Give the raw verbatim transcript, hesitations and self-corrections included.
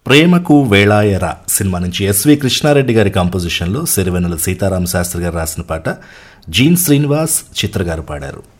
ప్రేమకు వేళాయరా సినిమా నుంచి ఎస్వి కృష్ణారెడ్డి గారి కంపోజిషన్లో సిరివెన్నెల సీతారామ శాస్త్రి గారు రాసిన పాట జీన్ శ్రీనివాస్ చిత్ర గారు పాడారు.